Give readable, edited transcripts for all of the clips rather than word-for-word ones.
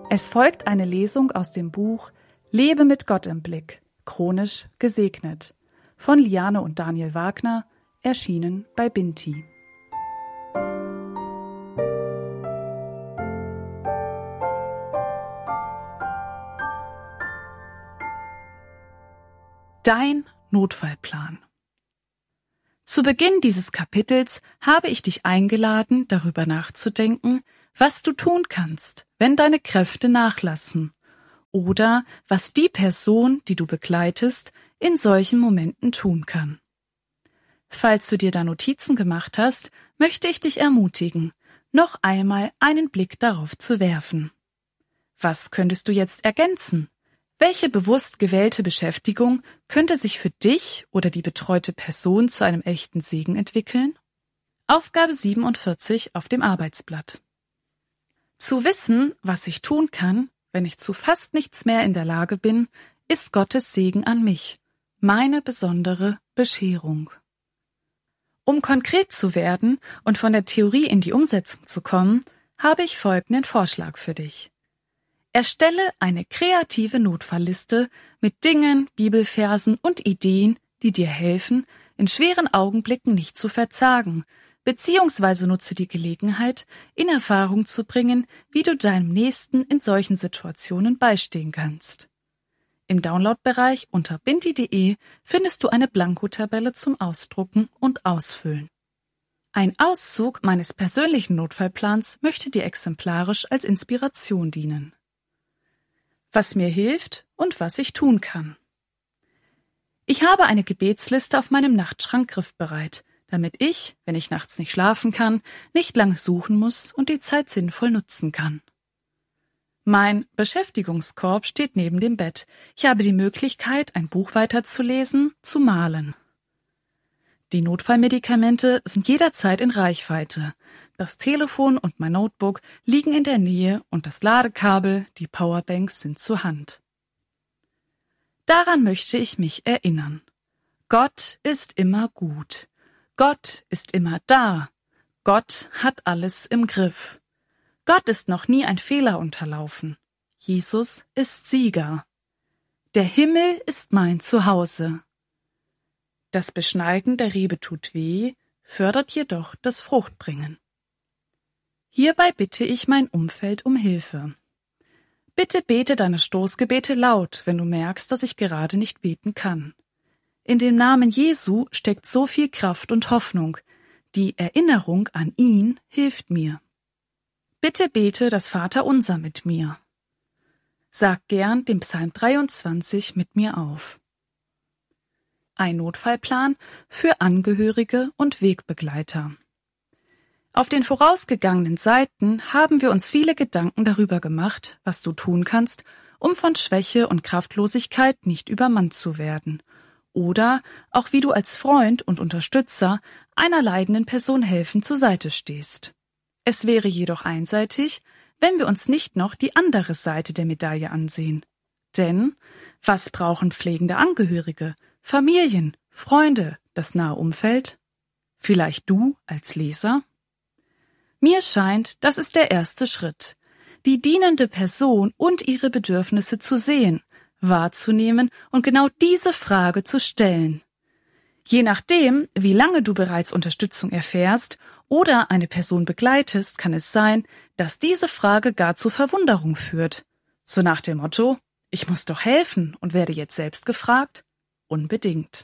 Es folgt eine Lesung aus dem Buch Lebe mit Gott im Blick, chronisch gesegnet, von Liane und Daniel Wagner, erschienen bei Binti. Dein Notfallplan. Zu Beginn dieses Kapitels habe ich dich eingeladen, darüber nachzudenken, was du tun kannst, wenn deine Kräfte nachlassen, oder was die Person, die du begleitest, in solchen Momenten tun kann. Falls du dir da Notizen gemacht hast, möchte ich dich ermutigen, noch einmal einen Blick darauf zu werfen. Was könntest du jetzt ergänzen? Welche bewusst gewählte Beschäftigung könnte sich für dich oder die betreute Person zu einem echten Segen entwickeln? Aufgabe 47 auf dem Arbeitsblatt. Zu wissen, was ich tun kann, wenn ich zu fast nichts mehr in der Lage bin, ist Gottes Segen an mich, meine besondere Bescherung. Um konkret zu werden und von der Theorie in die Umsetzung zu kommen, habe ich folgenden Vorschlag für dich. Erstelle eine kreative Notfallliste mit Dingen, Bibelversen und Ideen, die dir helfen, in schweren Augenblicken nicht zu verzagen, beziehungsweise nutze die Gelegenheit, in Erfahrung zu bringen, wie du deinem Nächsten in solchen Situationen beistehen kannst. Im Downloadbereich unter binti.de findest du eine Blankotabelle zum Ausdrucken und Ausfüllen. Ein Auszug meines persönlichen Notfallplans möchte dir exemplarisch als Inspiration dienen. Was mir hilft und was ich tun kann. Ich habe eine Gebetsliste auf meinem Nachtschrank griffbereit, damit ich, wenn ich nachts nicht schlafen kann, nicht lange suchen muss und die Zeit sinnvoll nutzen kann. Mein Beschäftigungskorb steht neben dem Bett. Ich habe die Möglichkeit, ein Buch weiterzulesen, zu malen. Die Notfallmedikamente sind jederzeit in Reichweite. Das Telefon und mein Notebook liegen in der Nähe und das Ladekabel, die Powerbanks sind zur Hand. Daran möchte ich mich erinnern. Gott ist immer gut. Gott ist immer da. Gott hat alles im Griff. Gott ist noch nie ein Fehler unterlaufen. Jesus ist Sieger. Der Himmel ist mein Zuhause. Das Beschneiden der Rebe tut weh, fördert jedoch das Fruchtbringen. Hierbei bitte ich mein Umfeld um Hilfe. Bitte bete deine Stoßgebete laut, wenn du merkst, dass ich gerade nicht beten kann. In dem Namen Jesu steckt so viel Kraft und Hoffnung. Die Erinnerung an ihn hilft mir. Bitte bete das Vaterunser mit mir. Sag gern den Psalm 23 mit mir auf. Ein Notfallplan für Angehörige und Wegbegleiter. Auf den vorausgegangenen Seiten haben wir uns viele Gedanken darüber gemacht, was du tun kannst, um von Schwäche und Kraftlosigkeit nicht übermannt zu werden. Oder auch wie du als Freund und Unterstützer einer leidenden Person helfend zur Seite stehst. Es wäre jedoch einseitig, wenn wir uns nicht noch die andere Seite der Medaille ansehen. Denn was brauchen pflegende Angehörige, Familien, Freunde, das nahe Umfeld? Vielleicht du als Leser? Mir scheint, das ist der erste Schritt, die dienende Person und ihre Bedürfnisse zu sehen, wahrzunehmen und genau diese Frage zu stellen. Je nachdem, wie lange du bereits Unterstützung erfährst oder eine Person begleitest, kann es sein, dass diese Frage gar zu Verwunderung führt. So nach dem Motto, ich muss doch helfen und werde jetzt selbst gefragt? Unbedingt.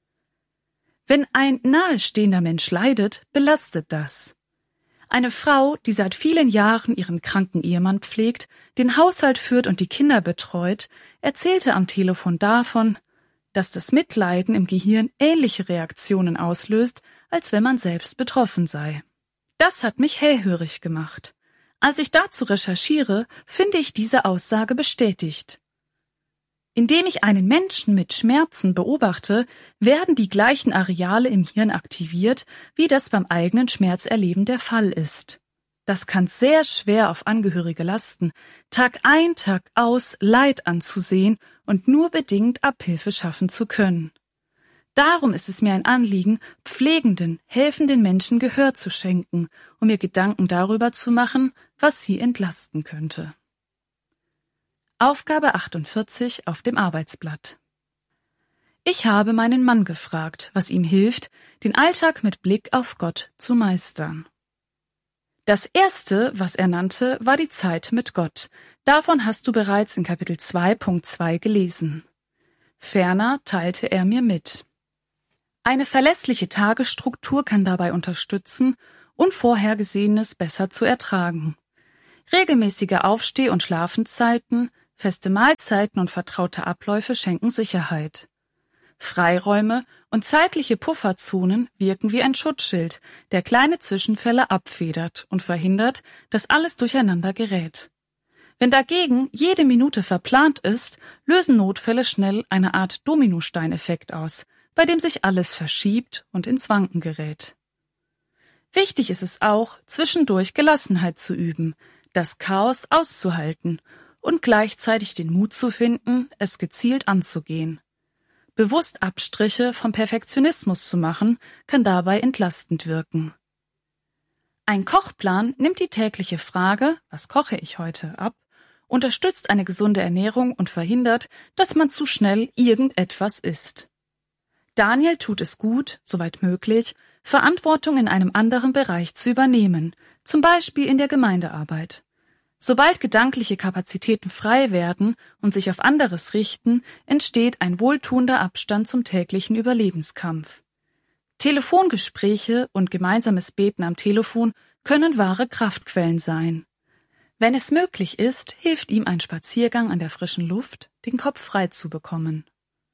Wenn ein nahestehender Mensch leidet, belastet das. Eine Frau, die seit vielen Jahren ihren kranken Ehemann pflegt, den Haushalt führt und die Kinder betreut, erzählte am Telefon davon, dass das Mitleiden im Gehirn ähnliche Reaktionen auslöst, als wenn man selbst betroffen sei. Das hat mich hellhörig gemacht. Als ich dazu recherchiere, finde ich diese Aussage bestätigt. Indem ich einen Menschen mit Schmerzen beobachte, werden die gleichen Areale im Hirn aktiviert, wie das beim eigenen Schmerzerleben der Fall ist. Das kann sehr schwer auf Angehörige lasten, Tag ein, Tag aus Leid anzusehen und nur bedingt Abhilfe schaffen zu können. Darum ist es mir ein Anliegen, pflegenden, helfenden Menschen Gehör zu schenken, um mir Gedanken darüber zu machen, was sie entlasten könnte. Aufgabe 48 auf dem Arbeitsblatt. Ich habe meinen Mann gefragt, was ihm hilft, den Alltag mit Blick auf Gott zu meistern. Das erste, was er nannte, war die Zeit mit Gott. Davon hast du bereits in Kapitel 2.2 gelesen. Ferner teilte er mir mit: Eine verlässliche Tagesstruktur kann dabei unterstützen, Unvorhergesehenes besser zu ertragen. Regelmäßige Aufsteh- und Schlafenszeiten, feste Mahlzeiten und vertraute Abläufe schenken Sicherheit. Freiräume und zeitliche Pufferzonen wirken wie ein Schutzschild, der kleine Zwischenfälle abfedert und verhindert, dass alles durcheinander gerät. Wenn dagegen jede Minute verplant ist, lösen Notfälle schnell eine Art Dominosteineffekt aus, bei dem sich alles verschiebt und ins Wanken gerät. Wichtig ist es auch, zwischendurch Gelassenheit zu üben, das Chaos auszuhalten und gleichzeitig den Mut zu finden, es gezielt anzugehen. Bewusst Abstriche vom Perfektionismus zu machen, kann dabei entlastend wirken. Ein Kochplan nimmt die tägliche Frage, was koche ich heute, ab, unterstützt eine gesunde Ernährung und verhindert, dass man zu schnell irgendetwas isst. Daniel tut es gut, soweit möglich, Verantwortung in einem anderen Bereich zu übernehmen, zum Beispiel in der Gemeindearbeit. Sobald gedankliche Kapazitäten frei werden und sich auf anderes richten, entsteht ein wohltuender Abstand zum täglichen Überlebenskampf. Telefongespräche und gemeinsames Beten am Telefon können wahre Kraftquellen sein. Wenn es möglich ist, hilft ihm ein Spaziergang an der frischen Luft, den Kopf frei zu bekommen.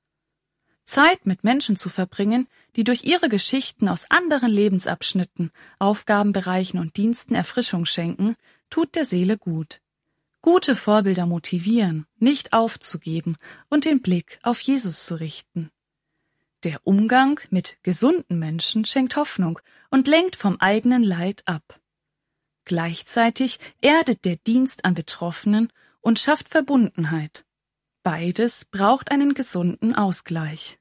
Zeit mit Menschen zu verbringen, die durch ihre Geschichten aus anderen Lebensabschnitten, Aufgabenbereichen und Diensten Erfrischung schenken, tut der Seele gut. Gute Vorbilder motivieren, nicht aufzugeben und den Blick auf Jesus zu richten. Der Umgang mit gesunden Menschen schenkt Hoffnung und lenkt vom eigenen Leid ab. Gleichzeitig erdet der Dienst an Betroffenen und schafft Verbundenheit. Beides braucht einen gesunden Ausgleich.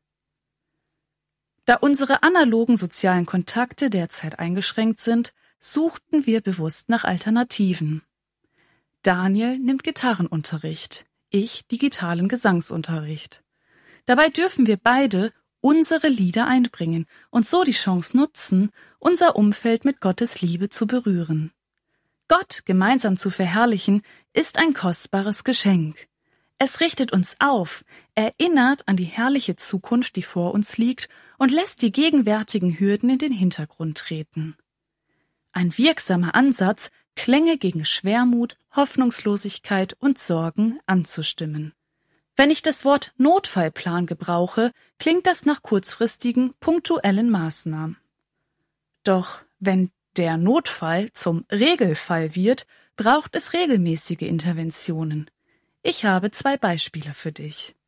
Da unsere analogen sozialen Kontakte derzeit eingeschränkt sind, suchten wir bewusst nach Alternativen. Daniel nimmt Gitarrenunterricht, ich digitalen Gesangsunterricht. Dabei dürfen wir beide unsere Lieder einbringen und so die Chance nutzen, unser Umfeld mit Gottes Liebe zu berühren. Gott gemeinsam zu verherrlichen, ist ein kostbares Geschenk. Es richtet uns auf, erinnert an die herrliche Zukunft, die vor uns liegt, und lässt die gegenwärtigen Hürden in den Hintergrund treten. Ein wirksamer Ansatz, Klänge gegen Schwermut, Hoffnungslosigkeit und Sorgen anzustimmen. Wenn ich das Wort Notfallplan gebrauche, klingt das nach kurzfristigen, punktuellen Maßnahmen. Doch wenn der Notfall zum Regelfall wird, braucht es regelmäßige Interventionen. Ich habe 2 Beispiele für dich.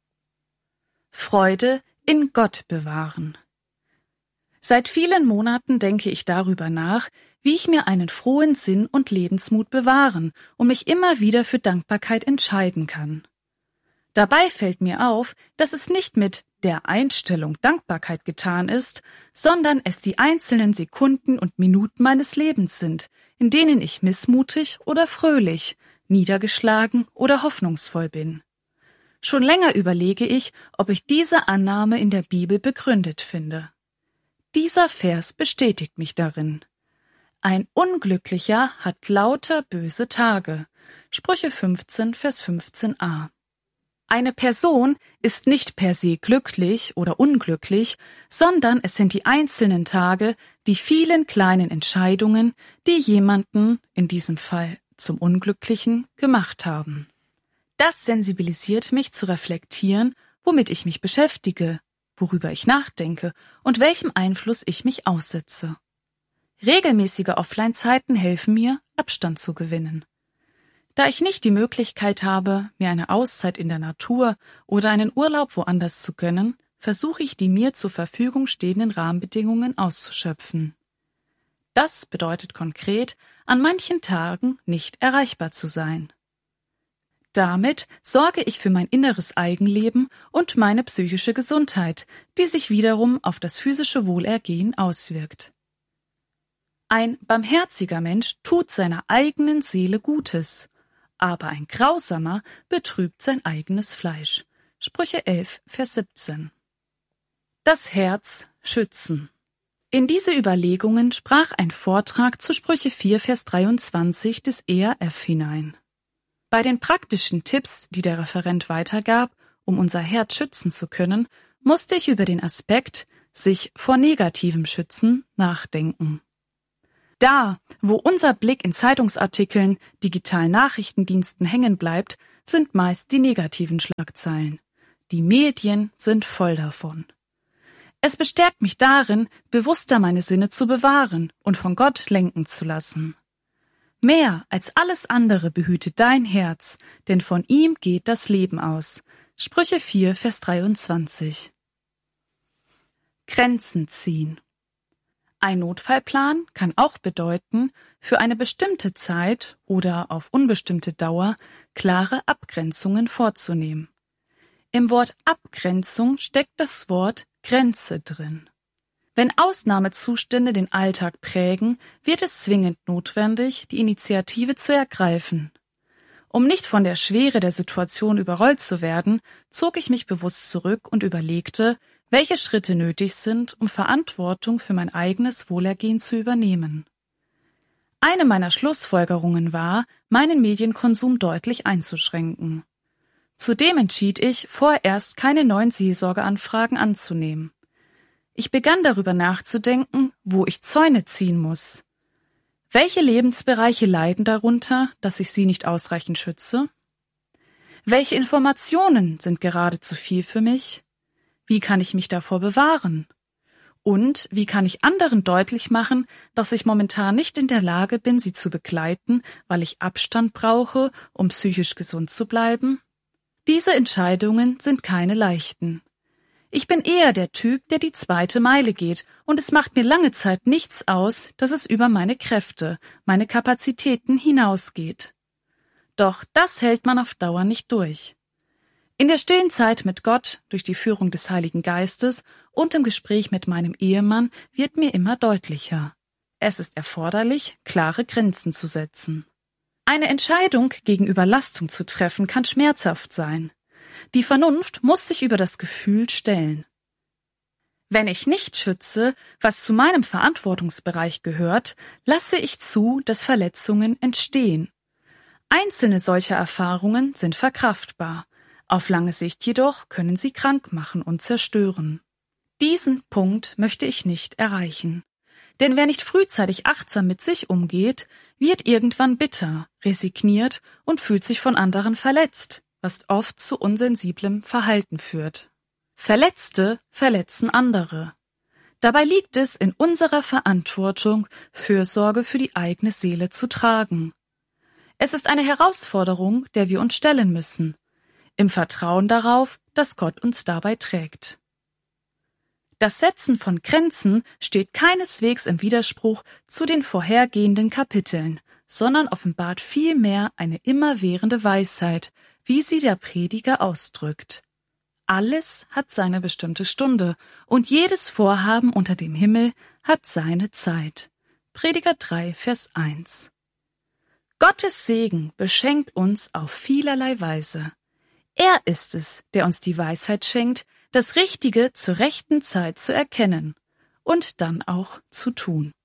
Freude in Gott bewahren. Seit vielen Monaten denke ich darüber nach, wie ich mir einen frohen Sinn und Lebensmut bewahren und mich immer wieder für Dankbarkeit entscheiden kann. Dabei fällt mir auf, dass es nicht mit der Einstellung Dankbarkeit getan ist, sondern es die einzelnen Sekunden und Minuten meines Lebens sind, in denen ich missmutig oder fröhlich, niedergeschlagen oder hoffnungsvoll bin. Schon länger überlege ich, ob ich diese Annahme in der Bibel begründet finde. Dieser Vers bestätigt mich darin. Ein Unglücklicher hat lauter böse Tage. Sprüche 15, Vers 15a. Eine Person ist nicht per se glücklich oder unglücklich, sondern es sind die einzelnen Tage, die vielen kleinen Entscheidungen, die jemanden, in diesem Fall zum Unglücklichen, gemacht haben. Das sensibilisiert mich zu reflektieren, womit ich mich beschäftige, worüber ich nachdenke und welchem Einfluss ich mich aussetze. Regelmäßige Offline-Zeiten helfen mir, Abstand zu gewinnen. Da ich nicht die Möglichkeit habe, mir eine Auszeit in der Natur oder einen Urlaub woanders zu gönnen, versuche ich, die mir zur Verfügung stehenden Rahmenbedingungen auszuschöpfen. Das bedeutet konkret, an manchen Tagen nicht erreichbar zu sein. Damit sorge ich für mein inneres Eigenleben und meine psychische Gesundheit, die sich wiederum auf das physische Wohlergehen auswirkt. Ein barmherziger Mensch tut seiner eigenen Seele Gutes. aber ein Grausamer betrübt sein eigenes Fleisch. Sprüche 11, Vers 17. Das Herz schützen. In diese Überlegungen sprach ein Vortrag zu Sprüche 4, Vers 23 des ERF hinein. Bei den praktischen Tipps, die der Referent weitergab, um unser Herz schützen zu können, musste ich über den Aspekt sich vor negativem Schützen nachdenken. Da, wo unser Blick in Zeitungsartikeln, digitalen Nachrichtendiensten hängen bleibt, sind meist die negativen Schlagzeilen. Die Medien sind voll davon. Es bestärkt mich darin, bewusster meine Sinne zu bewahren und von Gott lenken zu lassen. Mehr als alles andere behüte dein Herz, denn von ihm geht das Leben aus. Sprüche 4, Vers 23. Grenzen ziehen. Ein Notfallplan kann auch bedeuten, für eine bestimmte Zeit oder auf unbestimmte Dauer klare Abgrenzungen vorzunehmen. Im Wort Abgrenzung steckt das Wort Grenze drin. Wenn Ausnahmezustände den Alltag prägen, wird es zwingend notwendig, die Initiative zu ergreifen. Um nicht von der Schwere der Situation überrollt zu werden, zog ich mich bewusst zurück und überlegte, welche Schritte nötig sind, um Verantwortung für mein eigenes Wohlergehen zu übernehmen. Eine meiner Schlussfolgerungen war, meinen Medienkonsum deutlich einzuschränken. Zudem entschied ich, vorerst keine neuen Seelsorgeanfragen anzunehmen. Ich begann darüber nachzudenken, wo ich Zäune ziehen muss. Welche Lebensbereiche leiden darunter, dass ich sie nicht ausreichend schütze? Welche Informationen sind gerade zu viel für mich? Wie kann ich mich davor bewahren? Und wie kann ich anderen deutlich machen, dass ich momentan nicht in der Lage bin, sie zu begleiten, weil ich Abstand brauche, um psychisch gesund zu bleiben? Diese Entscheidungen sind keine leichten. Ich bin eher der Typ, der die zweite Meile geht, und es macht mir lange Zeit nichts aus, dass es über meine Kräfte, meine Kapazitäten hinausgeht. Doch das hält man auf Dauer nicht durch. In der stillen Zeit mit Gott, durch die Führung des Heiligen Geistes und im Gespräch mit meinem Ehemann wird mir immer deutlicher. Es ist erforderlich, klare Grenzen zu setzen. Eine Entscheidung gegen Überlastung zu treffen, kann schmerzhaft sein. Die Vernunft muss sich über das Gefühl stellen. Wenn ich nicht schütze, was zu meinem Verantwortungsbereich gehört, lasse ich zu, dass Verletzungen entstehen. Einzelne solcher Erfahrungen sind verkraftbar. Auf lange Sicht jedoch können sie krank machen und zerstören. Diesen Punkt möchte ich nicht erreichen. Denn wer nicht frühzeitig achtsam mit sich umgeht, wird irgendwann bitter, resigniert und fühlt sich von anderen verletzt, was oft zu unsensiblem Verhalten führt. Verletzte verletzen andere. Dabei liegt es in unserer Verantwortung, Fürsorge für die eigene Seele zu tragen. Es ist eine Herausforderung, der wir uns stellen müssen, im Vertrauen darauf, dass Gott uns dabei trägt. Das Setzen von Grenzen steht keineswegs im Widerspruch zu den vorhergehenden Kapiteln, sondern offenbart vielmehr eine immerwährende Weisheit, wie sie der Prediger ausdrückt. Alles hat seine bestimmte Stunde und jedes Vorhaben unter dem Himmel hat seine Zeit. Prediger 3, Vers 1. Gottes Segen beschenkt uns auf vielerlei Weise. Er ist es, der uns die Weisheit schenkt, das Richtige zur rechten Zeit zu erkennen und dann auch zu tun.